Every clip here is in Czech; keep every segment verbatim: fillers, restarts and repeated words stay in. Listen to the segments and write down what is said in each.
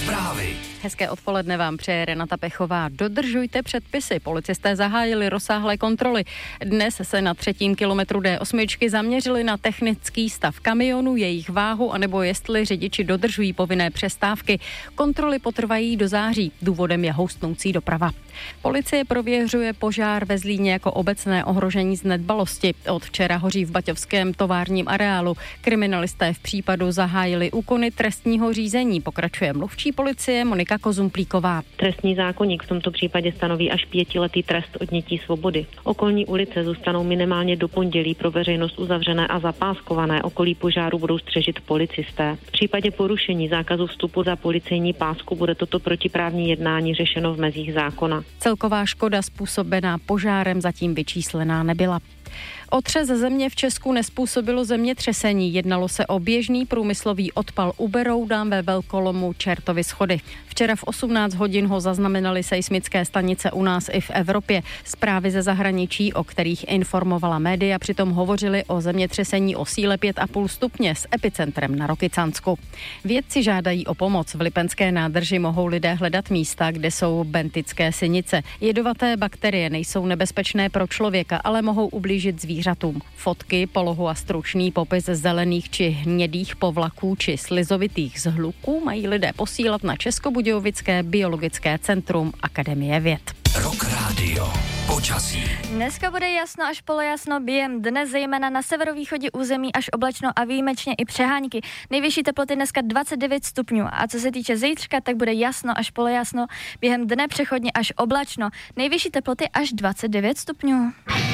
Zprávy. Hezké odpoledne vám přeje Renata Pechová. Dodržujte předpisy. Policisté zahájili rozsáhlé kontroly. Dnes se na třetím kilometru D osm zaměřili na technický stav kamionů, jejich váhu anebo jestli řidiči dodržují povinné přestávky. Kontroly potrvají do září. Důvodem je houstnoucí doprava. Policie prověřuje požár ve Zlíně jako obecné ohrožení z nedbalosti. Od včera hoří v baťovském továrním areálu. Kriminalisté v případu zahájili úkony trestního řízení. Pokračuje mluvčí policie Monika Kozumplíková. Trestní zákoník v tomto případě stanoví až pětiletý trest odnětí svobody. Okolní ulice zůstanou minimálně do pondělí pro veřejnost uzavřené a zapáskované. Okolí požáru budou střežit policisté. V případě porušení zákazu vstupu za policejní pásku bude toto protiprávní jednání řešeno v mezích zákona. Celková škoda způsobená požárem zatím vyčíslená nebyla. Otřes země v Česku nezpůsobilo zemětřesení. Jednalo se o běžný průmyslový odpal u Berouna ve velkolomu Čertovy schody. Včera v osmnáct hodin ho zaznamenaly seismické stanice u nás i v Evropě. Zprávy ze zahraničí, o kterých informovala média, přitom hovořily o zemětřesení o síle pět a půl stupně s epicentrem na Rokycansku. Vědci žádají o pomoc. V Lipenské nádrži mohou lidé hledat místa, kde jsou bentické sinice. Jedovaté bakterie nejsou nebezpečné pro člověka, ale mohou ublížit zvířatům. Fotky, polohu a stručný popis zelených či hnědých povlaků či slizovitých zhluků mají lidé posílat na Českobudějovické biologické centrum Akademie věd. Rock Radio. Počasí. Dneska bude jasno až polojasno, během dne zejména na severovýchodě území až oblačno a výjimečně i přehánky. Nejvyšší teploty dneska dvacet devět stupňů a co se týče zítřka, tak bude jasno až polojasno, během dne přechodně až oblačno. Nejvyšší teploty až dvacet devět stupňů.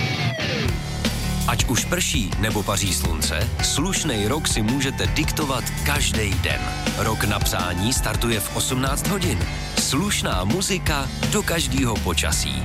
Ať už prší nebo paří slunce, slušnej rok si můžete diktovat každý den. Rok na psání startuje v osmnáct hodin. Slušná muzika do každého počasí.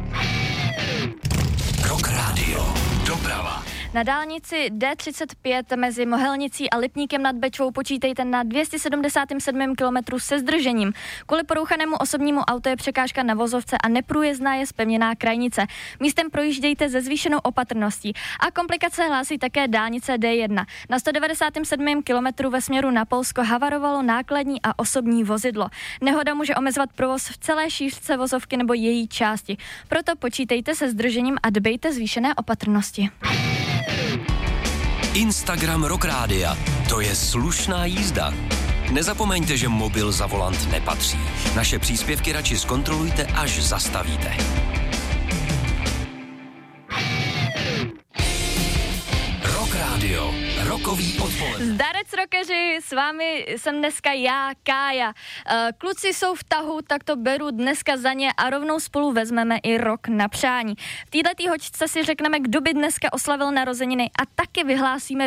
Rock Radio. Doprava. Na dálnici D třicet pět mezi Mohelnicí a Lipníkem nad Bečvou počítejte na dvě stě sedmdesát sedm kilometrů se zdržením. Kvůli porouchanému osobnímu autu je překážka na vozovce a neprůjezdná je zpevněná krajnice. Místem projíždějte se zvýšenou opatrností. A komplikace hlásí také dálnice D jedna. Na sto devadesát sedm kilometrů ve směru na Polsko havarovalo nákladní a osobní vozidlo. Nehoda může omezovat provoz v celé šířce vozovky nebo její části. Proto počítejte se zdržením a dbejte zvýšené opatrnosti. Instagram Rock Rádia. To je slušná jízda. Nezapomeňte, že mobil za volant nepatří. Naše příspěvky radši zkontrolujte, až zastavíte. Rock Radio. Rokový odpoledne. Zdarec rokeři, s vámi jsem dneska já, Kája. Kluci jsou v tahu, tak to beru dneska za ně a rovnou spolu vezmeme i rok na přání. V této hoďce si řekneme, kdo by dneska oslavil narozeniny a taky vyhlásíme